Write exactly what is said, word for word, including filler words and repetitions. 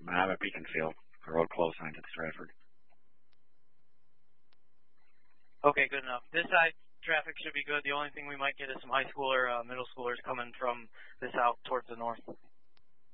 I'm at Beaconfield. The road closed signs at Stratford. Okay, good enough. This side, traffic should be good. The only thing we might get is some high school or uh, middle schoolers coming from the south towards the north.